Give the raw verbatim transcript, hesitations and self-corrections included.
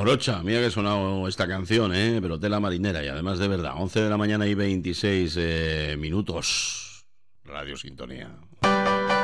Morocha, mira que ha sonado esta canción, ¿eh? Pero tela marinera y además de verdad. once de la mañana y veintiséis eh, minutos. Radio Sintonía.